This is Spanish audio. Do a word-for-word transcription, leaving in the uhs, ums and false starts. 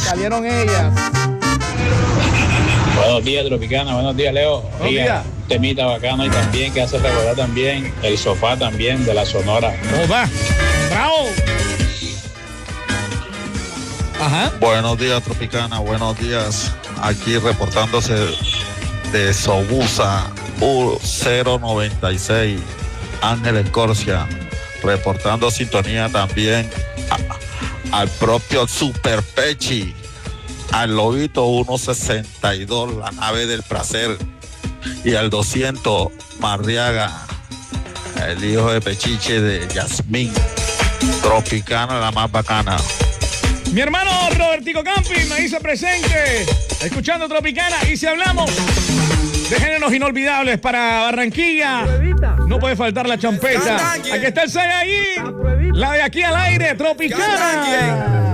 salieron ellas. Buenos días, Tropicana. Buenos días, Leo. Buenos días. Temita bacano y también que hace recordar también el sofá también de la Sonora. ¿Cómo va? ¡Bravo! Ajá. Buenos días, Tropicana. Buenos días. Aquí reportándose de Sobusa cero noventa y seis, Ángel Escorcia. Reportando sintonía también a, al propio Super Pechi, al Lobito ciento sesenta y dos, la nave del placer, y al doscientos, Marriaga, el hijo de Pechiche de Yasmín. Tropicana, la más bacana. Mi hermano Robertico Campi me dice presente, escuchando Tropicana. Y si hablamos de géneros inolvidables para Barranquilla, no puede faltar la champeta. Aquí está el Saiyajin, la de aquí al aire, Tropicana.